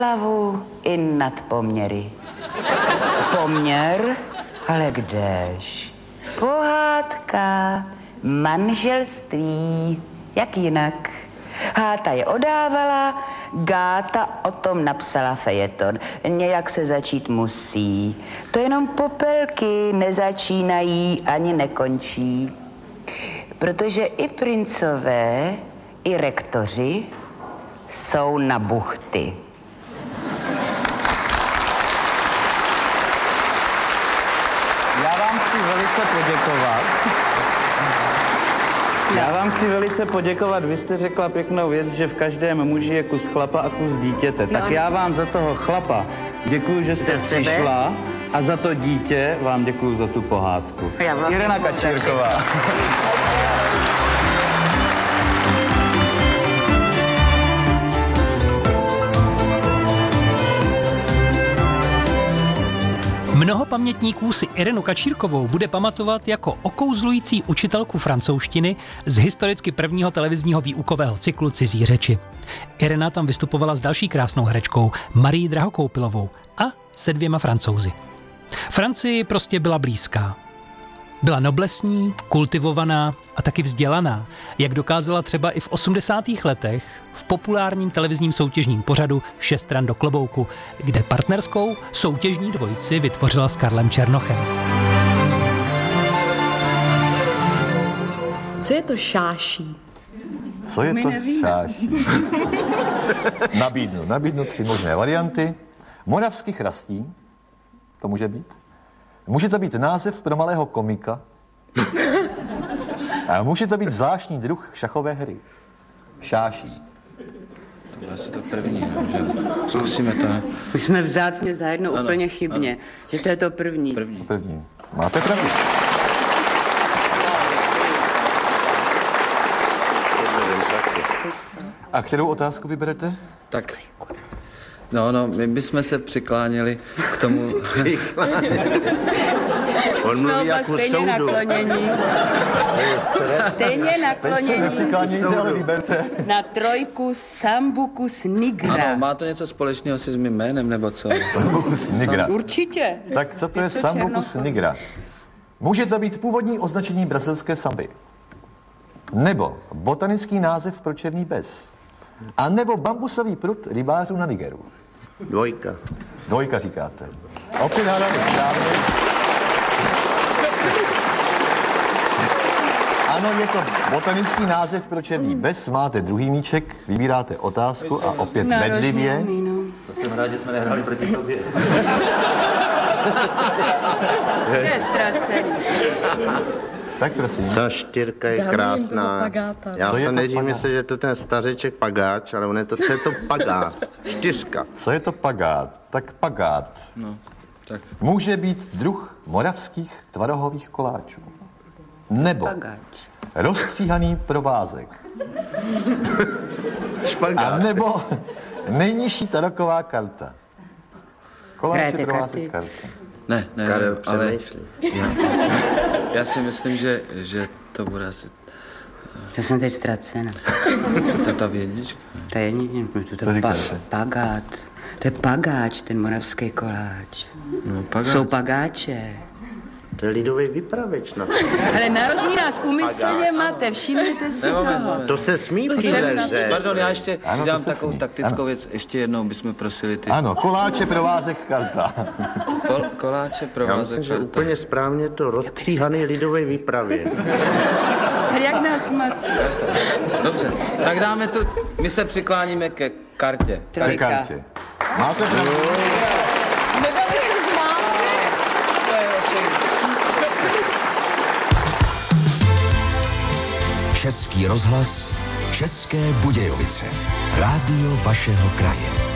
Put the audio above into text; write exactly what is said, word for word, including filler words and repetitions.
hlavu i nad poměry. Poměr, ale kdež? Pohádka, manželství, jak jinak. Háta je odávala, Gáta o tom napsala fejeton. Nějak se začít musí. To jenom popelky nezačínají ani nekončí. Protože i princové, i rektoři jsou na buchty. Já vám chci velice poděkovat. Já vám chci velice poděkovat. Vy jste řekla pěknou věc, že v každém muži je kus chlapa a kus dítěte. Tak já vám za toho chlapa děkuju, že jste přišla a za to dítě vám děkuju za tu pohádku. Irena Kačírková. Mnoho pamětníků si Irenu Kačírkovou bude pamatovat jako okouzlující učitelku francouzštiny z historicky prvního televizního výukového cyklu Cizí řeči. Irena tam vystupovala s další krásnou herečkou Marií Drahokoupilovou a se dvěma Francouzi. Francii prostě byla blízká. Byla noblesní, kultivovaná a taky vzdělaná, jak dokázala třeba i v osmdesátých letech v populárním televizním soutěžním pořadu Šest ran do klobouku, kde partnerskou soutěžní dvojici vytvořila s Karlem Černochem. Co je to šáší? Co je to šáší? nabídnu, nabídnu tři možné varianty. Moravský chrastí, to může být. Může to být název pro malého komika. A může to být zvláštní druh šachové hry. Šáší. To je asi to první, že? Zkusíme to, ne? My jsme vzácně zajedno ano, úplně chybně, ano. Že to je to první. První. První. Máte pravdu. A kterou otázku vyberete? Tak. No, no, my bychom se přikláněli k tomu... On mluví jako stejně soudu. Naklonění. Stejně naklonění. Teď se nepřiklánějte, ale vyberte. Na trojku Sambucus nigra. Ano, má to něco společného si s mým jménem, nebo co? Sambucus nigra. Určitě. Tak co to je Sambucus nigra? Může to být původní označení brazilské samby. Nebo botanický název pro černý bez. A nebo bambusový prut rybářů na Nigeru. Dvojka. Dvojka říkáte. Opět hádáme správně. Ano, je to botanický název pro černý bez. Máte druhý míček, vybíráte otázku a opět bedlivě. To jsem rád, že jsme nehráli proti sobě. Je ztracený. Tak prosím. Ta čtyřka je krásná. Já Co jsem nejdřív myslel, že je to ten stařeček pagáč, ale on je to, co je to pagát? Čtyřka. Co je to pagát? Tak pagát. No, tak. Může být druh moravských tvarohových koláčů. Nebo Pagáč. rozstříhaný provázek. Špagát. A nebo nejnižší taroková karta. Koláče, Hrajete provázek, karty? karta. Ne, ne, Karel, ne, ale přemýšlí. já, já si myslím, že, že to bude asi To jsem teď ztracena. ta, ta jednička. To je jednička, to Co je pa, říkáte? pagát. To je pagáč, ten moravský koláč. No, pagáč. Jsou pagáče. To je lidový vypravěč. No. Ale narožní nás úmyslně máte, všimněte si Ne, toho. moment, moment. To se smí v téhle hře. Pardon, já ještě Ano, dělám to se takovou smí. taktickou Ano. věc. Ještě jednou bychom prosili ty Ano, koláče, provázek, karta. kol, koláče, Já provázek, myslím, že karta. úplně správně to rozstříhaný lidový výpravě. A jak nás máte? Dobře, tak dáme tu, my se přikláníme ke kartě. Ke Trojka. kartě. Máte pravdu. Český rozhlas, České Budějovice. Rádio vašeho kraje.